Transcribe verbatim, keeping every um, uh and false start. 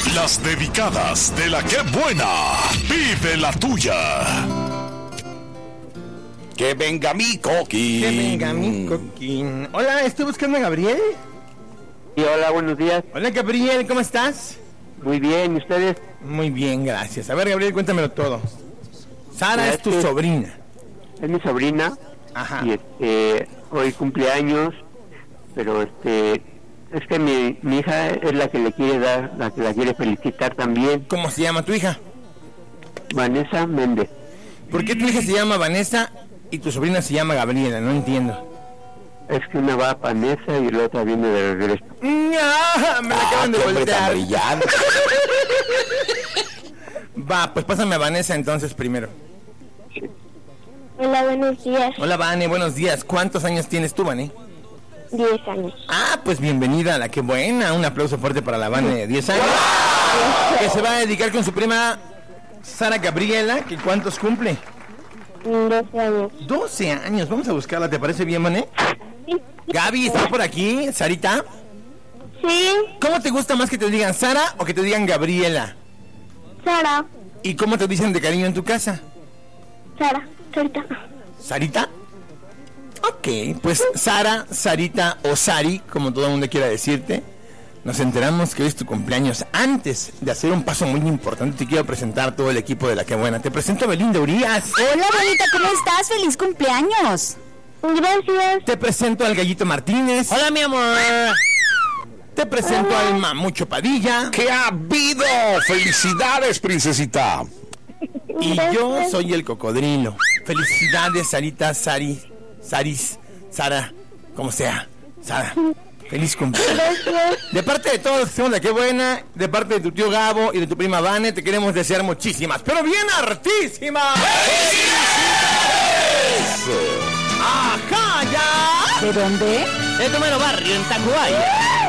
Las dedicadas de la que buena. Vive la tuya. Que venga mi coquín. Que venga mi coquín. Hola, estoy buscando a Gabriel. Sí, hola, buenos días. Hola, Gabriel, ¿cómo estás? Muy bien, ¿y ustedes? Muy bien, gracias. A ver, Gabriel, cuéntamelo todo. Sara Ya es tu es que- sobrina. Es mi sobrina. Ajá. Y este, hoy cumpleaños, pero este, es que mi, mi hija es la que le quiere dar, la que la quiere felicitar también, ¿Cómo se llama tu hija? Vanessa Méndez. ¿Por qué tu hija se llama Vanessa y tu sobrina se llama Gabriela? No entiendo. Es que una va a Vanessa y la otra viene de regreso. ¡Ya! Me la acaban de qué hombre tan voltear. brillante. Va, pues pásame a Vanessa entonces primero. Hola, buenos días. Hola, Vane, buenos días. ¿Cuántos años tienes tú, Vane? Diez años. Ah, pues bienvenida a la que buena. Un aplauso fuerte para la Vane de diez años. Que se va a dedicar con su prima Sara Gabriela, que ¿cuántos cumple? Doce años. doce años. Vamos a buscarla, ¿te parece bien, Vane? Sí. Gaby, ¿estás por aquí? Sarita. Sí. ¿Cómo te gusta más que te digan Sara o que te digan Gabriela? Sara. ¿Y cómo te dicen de cariño en tu casa? Sara. Sarita. ¿Sarita? Ok, pues Sara, Sarita o Sari, como todo el mundo quiera decirte, nos enteramos que hoy es tu cumpleaños. Antes de hacer un paso muy importante, te quiero presentar a todo el equipo de La Que Buena. Te presento a Belinda Urias. Hola, bonita, ¿cómo estás? ¡Feliz cumpleaños! Gracias. Te presento al Gallito Martínez. Hola, mi amor. Te presento al Mamucho Padilla. ¿Qué ha habido? ¡Felicidades, princesita! Y yo soy el Cocodrilo. Felicidades, Sarita, Sari, Saris, Sara, como sea. Sara, feliz cumpleaños. Gracias. De parte de todos los que somos La Que Buena, de parte de tu tío Gabo y de tu prima Vane, te queremos desear muchísimas, pero bien hartísimas. ¡Ajá, ya! ¿De dónde? De tu mero barrio, en Tacubaya.